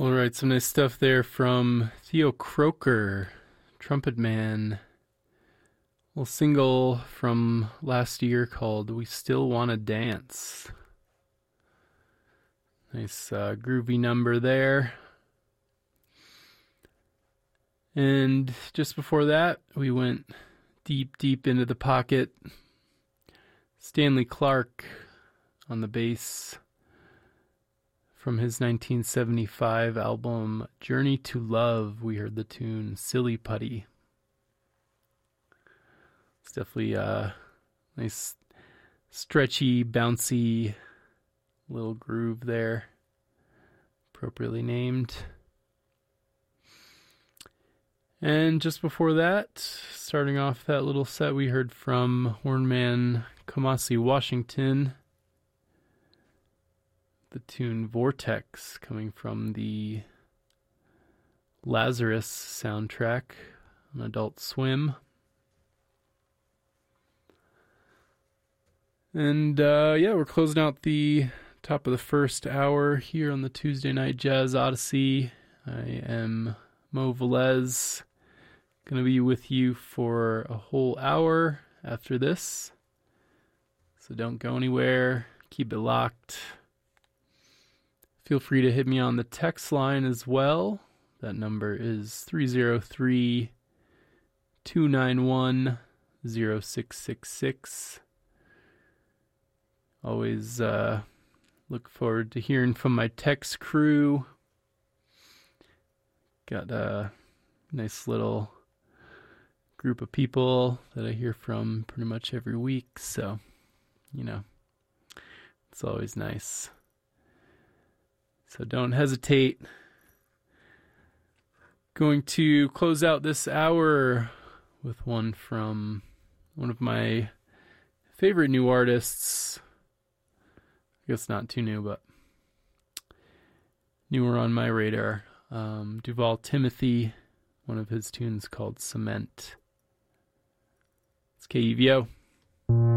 All right, some nice stuff there from Theo Croker, Trumpet Man. Little single from last year called We Still Wanna Dance. Nice groovy number there. And just before that, we went deep into the pocket. Stanley Clarke on the bass from his 1975 album Journey to Love. We heard the tune Silly Putty. It's definitely a nice, stretchy, bouncy little groove there, appropriately named. And just before that, starting off that little set, we heard from Hornman Kamasi Washington, the tune Vortex, coming from the Lazarus soundtrack on Adult Swim. And we're closing out the top of the first hour here on the Tuesday Night Jazz Odyssey. I am Mo Velez, going to be with you for a whole hour after this. So don't go anywhere. Keep it locked. Feel free to hit me on the text line as well. That number is 303-291-0666. Always look forward to hearing from my text crew. Got a nice little group of people that I hear from pretty much every week. So, it's always nice. So don't hesitate. Going to close out this hour with one from one of my favorite new artists. I guess not too new, but newer on my radar. Duval Timothy, one of his tunes called Cement. It's KUVO.